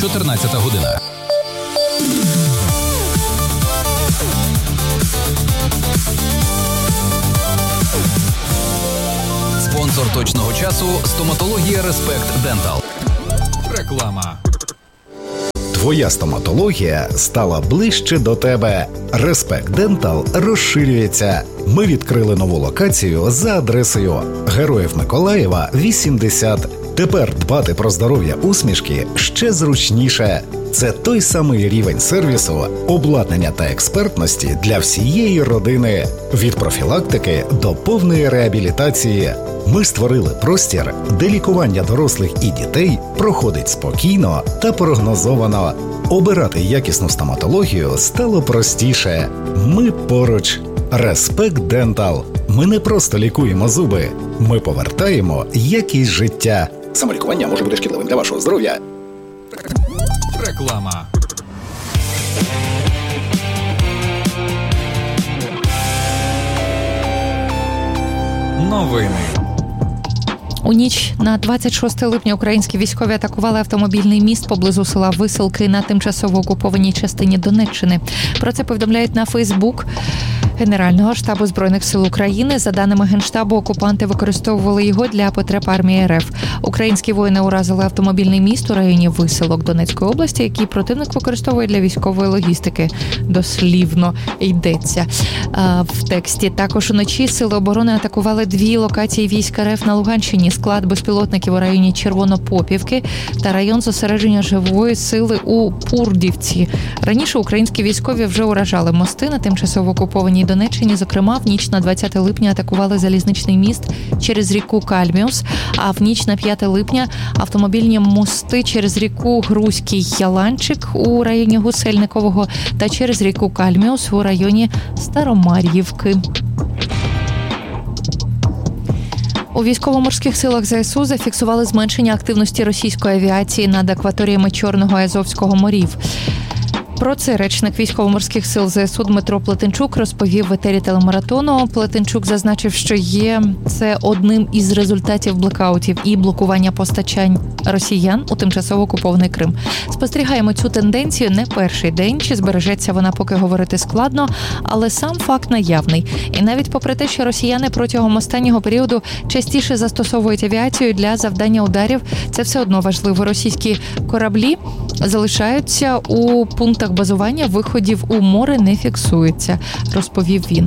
14 година. Спонсор точного часу – стоматологія Респект Дентал. Реклама. Твоя стоматологія стала ближче до тебе. Респект Дентал розширюється. Ми відкрили нову локацію за адресою Героїв Миколаєва, 80. Тепер дбати про здоров'я усмішки ще зручніше. Це той самий рівень сервісу, обладнання та експертності для всієї родини. Від профілактики до повної реабілітації. Ми створили простір, де лікування дорослих і дітей проходить спокійно та прогнозовано. Обирати якісну стоматологію стало простіше. Ми поруч. Респект Дентал. Ми не просто лікуємо зуби. Ми повертаємо якість життя. Самолікування може бути шкідливим для вашого здоров'я. Реклама. Новини. У ніч на 26 липня українські військові атакували автомобільний міст поблизу села Висилки на тимчасово окупованій частині Донеччини. Про це повідомляють на Фейсбук Генерального штабу Збройних сил України. За даними Генштабу, окупанти використовували його для потреб армії РФ. Українські воїни уразили автомобільний міст у районі Висилок Донецької області, який противник використовує для військової логістики. Дослівно йдеться в тексті. Також уночі сили оборони атакували 2 локації військ РФ на Луганщині: склад безпілотників у районі Червонопопівки та район зосередження живої сили у Пурдівці. Раніше українські військові вже уражали мости на тимчасово окупованій Донеччині. Зокрема, в ніч на 20 липня атакували залізничний міст через ріку Кальміус, а в ніч на 5 липня автомобільні мости через ріку Грузький Яланчик у районі Гусельникового та через ріку Кальміус у районі Старомар'ївки. У військово-морських силах ЗСУ зафіксували зменшення активності російської авіації над акваторіями Чорного і Азовського морів. Про це речник військово-морських сил ЗСУ Дмитро Плетенчук розповів в етері телемаратону. Плетенчук зазначив, що це одним із результатів блекаутів і блокування постачань росіян у тимчасово окупований Крим. Спостерігаємо цю тенденцію не перший день, чи збережеться вона, поки говорити складно, але сам факт наявний. І навіть попри те, що росіяни протягом останнього періоду частіше застосовують авіацію для завдання ударів, це все одно важливо. Російські кораблі залишаються у пунктах базування, виходів у море не фіксується, розповів він.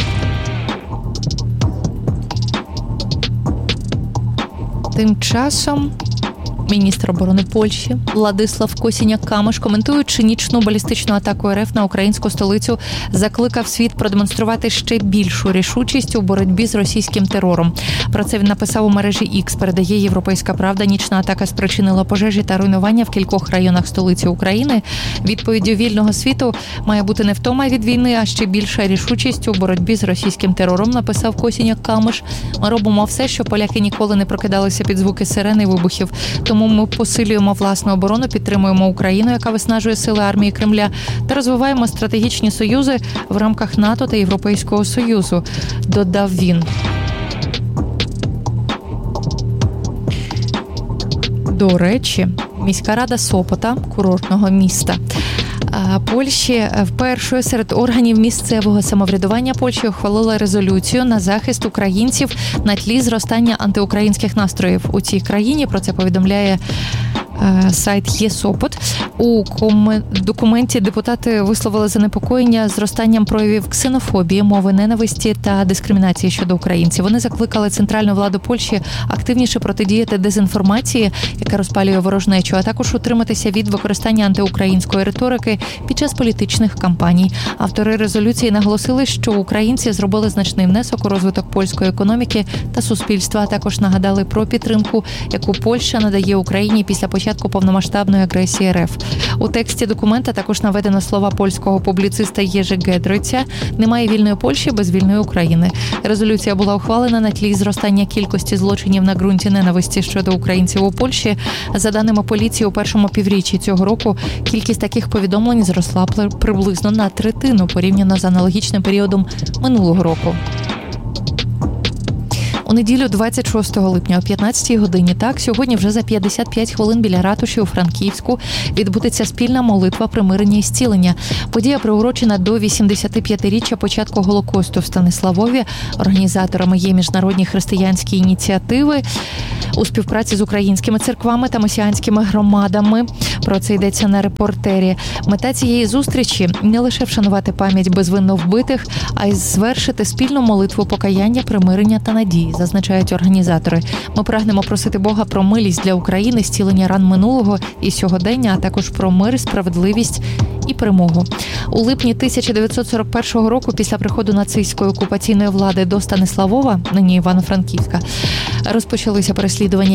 Тим часом міністр оборони Польщі Владислав Косіняк-Камиш, коментуючи нічну балістичну атаку РФ на українську столицю, закликав світ продемонструвати ще більшу рішучість у боротьбі з російським терором. Про це він написав у мережі X, передає «Європейська правда». Нічна атака спричинила пожежі та руйнування в кількох районах столиці України. Відповіддю вільного світу має бути не втома від війни, а ще більша рішучість у боротьбі з російським терором, написав Косіняк-Камиш. Ми робимо все, щоб поляки ніколи не прокидалися під звуки сирен і вибухів. Тому ми посилюємо власну оборону, підтримуємо Україну, яка виснажує сили армії Кремля, та розвиваємо стратегічні союзи в рамках НАТО та Європейського Союзу, додав він. До речі, міська рада Сопота, курортного міста Польщі, вперше серед органів місцевого самоврядування Польщі ухвалила резолюцію на захист українців на тлі зростання антиукраїнських настроїв у цій країні. Про це повідомляє сайт ЄСопот. У документі депутати висловили занепокоєння зростанням проявів ксенофобії, мови ненависті та дискримінації щодо українців. Вони закликали центральну владу Польщі активніше протидіяти дезінформації, яка розпалює ворожнечу, а також утриматися від використання антиукраїнської риторики під час політичних кампаній. Автори резолюції наголосили, що українці зробили значний внесок у розвиток польської економіки та суспільства, а також нагадали про підтримку, яку Польща надає Україні після початку повномасштабної агресії РФ. У тексті документа також наведено слова польського публіциста Єжи Гедройця: «Немає вільної Польщі без вільної України». Резолюція була ухвалена на тлі зростання кількості злочинів на ґрунті ненависті щодо українців у Польщі. За даними поліції, у першому півріччі цього року кількість таких повідомлень зросла приблизно на третину порівняно з аналогічним періодом минулого року. У неділю 26 липня о 15 годині, так, сьогодні вже за 55 хвилин біля ратуші у Франківську відбудеться спільна молитва примирення і зцілення. Подія приурочена до 85-річчя початку Голокосту в Станиславові. Організаторами є міжнародні християнські ініціативи у співпраці з українськими церквами та месіанськими громадами. Про це йдеться на Репортері. Мета цієї зустрічі – не лише вшанувати пам'ять безвинно вбитих, а й звершити спільну молитву покаяння, примирення та надії, зазначають організатори. Ми прагнемо просити Бога про милість для України, зцілення ран минулого і сьогодення, а також про мир, справедливість і перемогу. У липні 1941 року, після приходу нацистської окупаційної влади до Станиславова, нині Івано-Франківська, розпочалися переслідування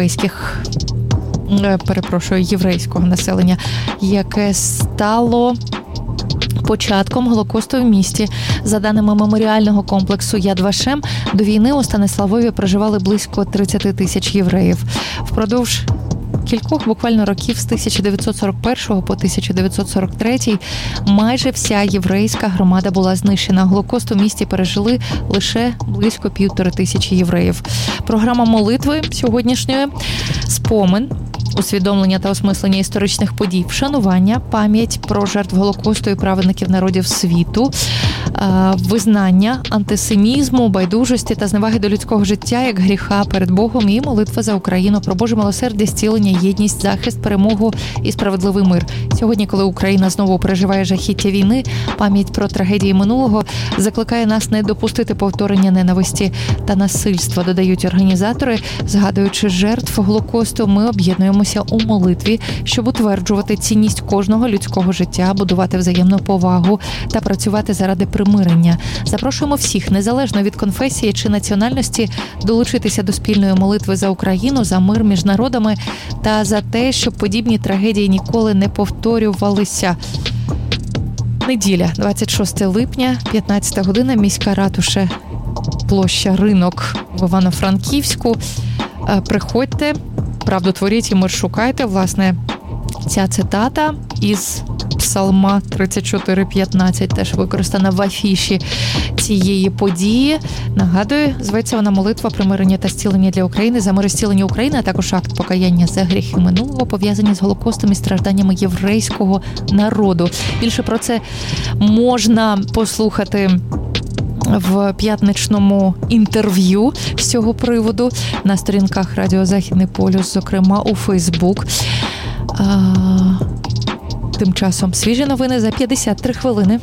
єврейського населення, яке стало початком Голокосту в місті. За даними меморіального комплексу Яд Вашем, до війни у Станиславові проживали близько 30 тисяч євреїв. Впродовж кількох буквально років з 1941 по 1943 майже вся єврейська громада була знищена. Голокост у місті пережили лише близько 1500 євреїв. Програма молитви сьогоднішньої – спомин, усвідомлення та осмислення історичних подій, вшанування, пам'ять про жертв Голокосту і праведників народів світу, визнання антисемізму, байдужості та зневаги до людського життя як гріха перед Богом і молитва за Україну, про Боже милосердя, зцілення, єдність, захист, перемогу і справедливий мир. Сьогодні, коли Україна знову переживає жахіття війни, пам'ять про трагедії минулого закликає нас не допустити повторення ненависті та насильства, додають організатори. Згадуючи жертв Голокосту, ми об'єднуємося у молитві, щоб утверджувати цінність кожного людського життя, будувати взаємну повагу та працювати заради примирення. Запрошуємо всіх, незалежно від конфесії чи національності, долучитися до спільної молитви за Україну, за мир між народами та за те, щоб подібні трагедії ніколи не повторювалися. Неділя, 26 липня, 15 година, міська ратуша, площа Ринок в Івано-Франківську. Приходьте, правду творіть і мир шукайте. Власне, ця цитата із Псалма 34:15 теж використана в афіші цієї події. Нагадую, зветься вона «Молитва примирення та зцілення для України, за мир і зцілення України», а також акт покаяння за гріхи минулого, пов'язані з Голокостом і стражданнями єврейського народу. Більше про це можна послухати в п'ятничному інтерв'ю з цього приводу на сторінках Радіо Західний полюс, зокрема у Фейсбук. Тим часом свіжі новини за 53 хвилини.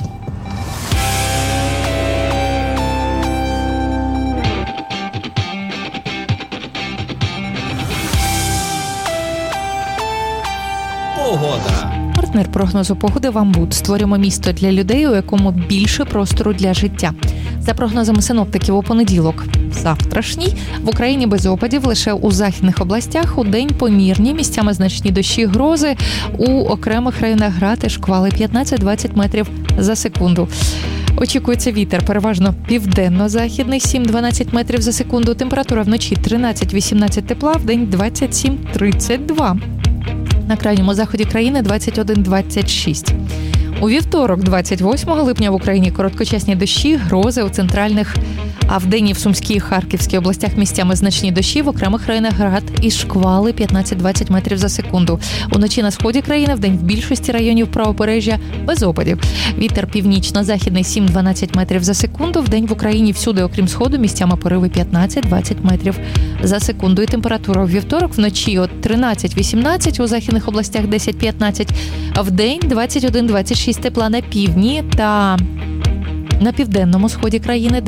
Погода. Партнер прогнозу погоди «Вамбуд». Створюємо місто для людей, у якому більше простору для життя. За прогнозами синоптиків, у понеділок завтрашній в Україні без опадів, лише у західних областях удень помірні, місцями значні дощі, грози, у окремих районах град і шквали 15-20 метрів за секунду. Очікується вітер переважно південно-західний 7-12 метрів за секунду. Температура вночі 13-18 тепла, вдень 27-32. На крайньому заході країни 21-26. У вівторок, 28 липня, в Україні короткочасні дощі, грози у центральних, а вдень і в Сумській і Харківській областях місцями значні дощі, в окремих районах град і шквали 15-20 метрів за секунду. Уночі на сході країни, вдень в більшості районів правобережжя без опадів. Вітер північно-західний 7-12 метрів за секунду, вдень в Україні всюди, окрім сходу, місцями пориви 15-20 метрів за секунду. І температура у вівторок вночі от 13-18, у західних областях 10-15, а вдень 21-26 тепла на півдні та на південному сході країни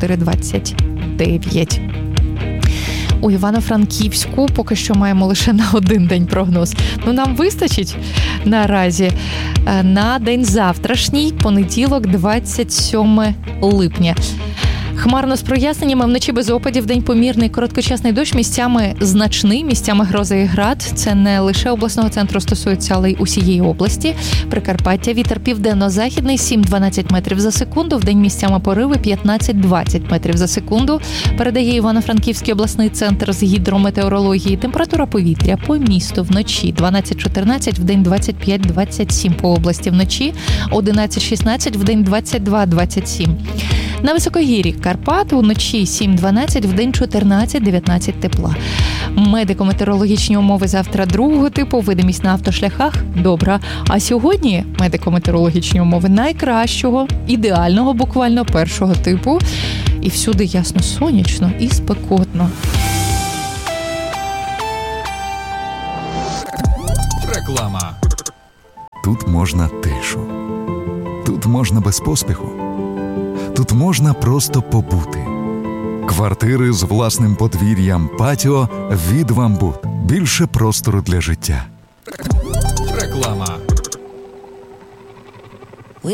24-29. У Івано-Франківську поки що маємо лише на один день прогноз. Нам вистачить наразі на день завтрашній, понеділок, 27 липня. Хмарно з проясненнями, вночі без опадів, день помірний, короткочасний дощ, місцями значний, місцями грози і град. Це не лише обласного центру стосується, але й усієї області. Прикарпаття, вітер південно-західний, 7-12 метрів за секунду, вдень місцями пориви 15-20 метрів за секунду. Передає Івано-Франківський обласний центр з гідрометеорології. Температура повітря по місту вночі 12-14, вдень 25-27 по області вночі, 11-16, вдень 22-27. На високогір'ї Карпат вночі 7-12, вдень 14-19 тепла. Медико-метеорологічні умови завтра другого типу, видимість на автошляхах добра. А сьогодні медико-метеорологічні умови найкращого, ідеального буквально першого типу. І всюди ясно сонячно і спекотно. Реклама. Тут можна тишу. Тут можна без поспіху. Тут можна просто побути. Квартири з власним подвір'ям, патіо від «Вамбут». Більше простору для життя. Реклама.